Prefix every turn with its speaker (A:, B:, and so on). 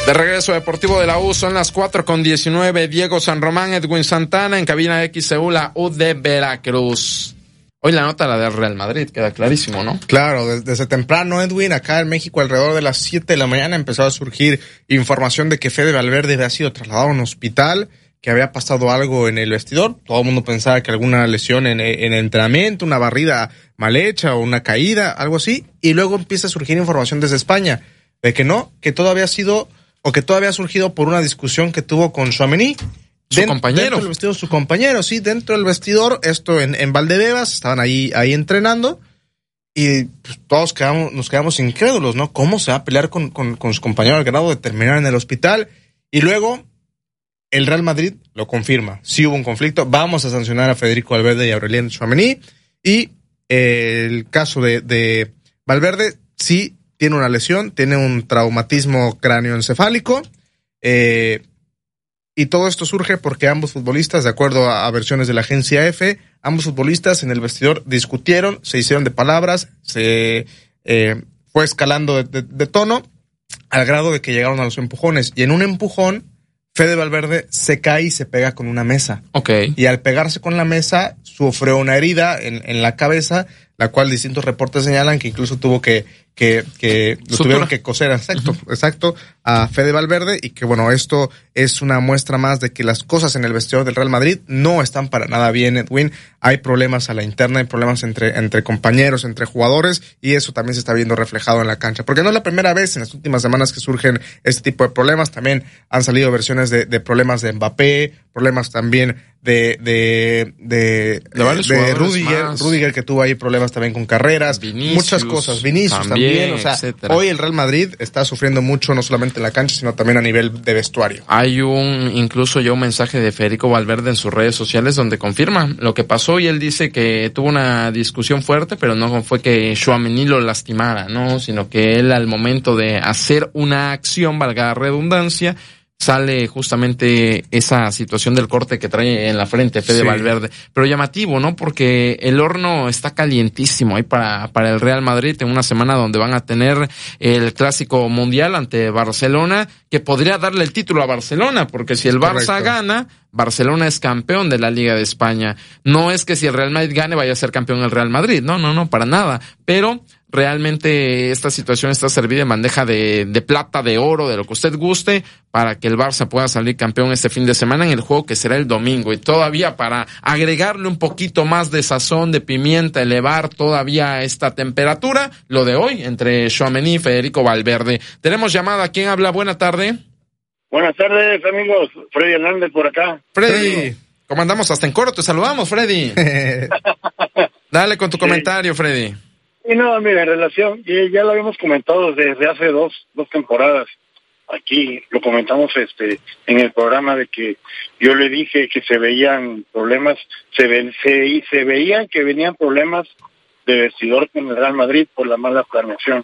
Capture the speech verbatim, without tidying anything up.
A: De regreso Deportivo de la U, son las cuatro con diecinueve. Diego San Román, Edwin Santana, en cabina X C U, la U de Veracruz. Hoy la nota, la del Real Madrid, queda clarísimo, ¿no?
B: Claro, desde, desde temprano, Edwin, acá en México, alrededor de las siete de la mañana, empezó a surgir información de que Fede Valverde había sido trasladado a un hospital, que había pasado algo en el vestidor. Todo el mundo pensaba que alguna lesión en, en el entrenamiento, una barrida mal hecha o una caída, algo así. Y luego empieza a surgir información desde España, de que no, que todo había sido... o que todavía ha surgido por una discusión que tuvo con Tchouaméni.
A: Su
B: Den,
A: compañero.
B: Dentro del vestidor, su compañero, sí, dentro del vestidor, esto en, en Valdebebas, estaban ahí, ahí entrenando, y pues, todos quedamos, nos quedamos incrédulos, ¿no? ¿Cómo se va a pelear con, con, con su compañero al grado de terminar en el hospital? Y luego, el Real Madrid lo confirma. Sí hubo un conflicto, vamos a sancionar a Federico Valverde y a Aurelien Tchouaméni, y eh, el caso de, de Valverde, sí, tiene una lesión, tiene un traumatismo cráneoencefálico, eh, y todo esto surge porque ambos futbolistas, de acuerdo a, a versiones de la agencia F, ambos futbolistas en el vestidor discutieron, se hicieron de palabras, se eh, fue escalando de, de, de tono, al grado de que llegaron a los empujones, y en un empujón, Fede Valverde se cae y se pega con una mesa.
A: Okay.
B: Y al pegarse con la mesa, sufrió una herida en, en la cabeza, la cual distintos reportes señalan que incluso tuvo que, que, que lo tuvieron que coser, exacto, uh-huh. exacto, a Fede Valverde, y que bueno, esto es una muestra más de que las cosas en el vestidor del Real Madrid no están para nada bien, Edwin. Hay problemas a la interna, hay problemas entre, entre compañeros, entre jugadores, y eso también se está viendo reflejado en la cancha. Porque no es la primera vez en las últimas semanas que surgen este tipo de problemas. También han salido versiones de, de problemas de Mbappé, problemas también de de de,
A: de,
B: de Rudiger, más. Rudiger que tuvo ahí problemas también con carreras, Vinicius, muchas cosas, Vinicius también, también o sea, etcétera. Hoy el Real Madrid está sufriendo mucho, no solamente en la cancha, sino también a nivel de vestuario.
A: Hay un, incluso ya un mensaje de Federico Valverde en sus redes sociales donde confirma lo que pasó, y él dice que tuvo una discusión fuerte, pero no fue que Tchouaméni lo lastimara, no, sino que él al momento de hacer una acción, valga la redundancia, sale justamente esa situación del corte que trae en la frente Fede sí. Valverde. Pero llamativo, ¿no? Porque el horno está calientísimo ahí para, para el Real Madrid en una semana donde van a tener el Clásico Mundial ante Barcelona, que podría darle el título a Barcelona, porque si el Barça Correcto. gana, Barcelona es campeón de la Liga de España. No es que si el Real Madrid gane vaya a ser campeón el Real Madrid, no, no, no, para nada. Pero realmente esta situación está servida en bandeja de, de plata, de oro, de lo que usted guste, para que el Barça pueda salir campeón este fin de semana en el juego que será el domingo. Y todavía para agregarle un poquito más de sazón, de pimienta, elevar todavía esta temperatura, lo de hoy entre Tchouaméni y Federico Valverde. Tenemos llamada. ¿Quién habla? Buena tarde.
C: Buenas tardes, amigos. Freddy Hernández por acá.
A: Freddy, ¿cómo andamos? Hasta en coro te saludamos, Freddy. Dale con tu sí. comentario, Freddy.
C: Y no, mira, en relación, ya lo habíamos comentado desde hace dos, dos temporadas. Aquí lo comentamos este en el programa de que yo le dije que se veían problemas, se, ven, se, se veían que venían problemas de vestidor con el Real Madrid por la mala planeación.